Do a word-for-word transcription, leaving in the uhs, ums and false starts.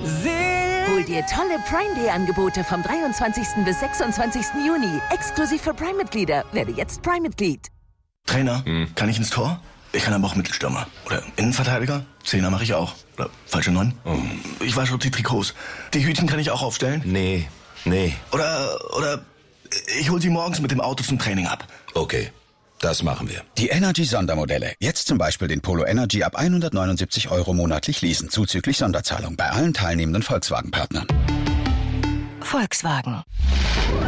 Hol dir tolle Prime Day Angebote vom dreiundzwanzigsten bis sechsundzwanzigsten Juni. Exklusiv für Prime-Mitglieder. Werde jetzt Prime-Mitglied. Trainer, hm. kann ich ins Tor? Ich kann aber auch Mittelstürmer. Oder Innenverteidiger. Zehner mache ich auch. Oder falsche Neun. Oh. Ich wasche die Trikots. Die Hütchen kann ich auch aufstellen? Nee, nee. Oder, oder ich hol sie morgens mit dem Auto zum Training ab. Okay, das machen wir. Die Energy-Sondermodelle. Jetzt zum Beispiel den Polo Energy ab hundertneunundsiebzig Euro monatlich leasen. Zuzüglich Sonderzahlung bei allen teilnehmenden Volkswagen-Partnern. Volkswagen.